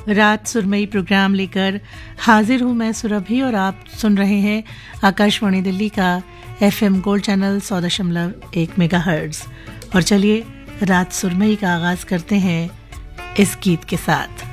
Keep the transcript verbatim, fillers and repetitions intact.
रात सुरमई प्रोग्राम लेकर हाजिर हूँ मैं सुरभि और आप सुन रहे हैं आकाशवाणी दिल्ली का एफएम गोल्ड चैनल सौ दशमलव एक मेगाहर्ट्ज़। और चलिए रात सुरमई का आगाज़ करते हैं इस गीत के साथ।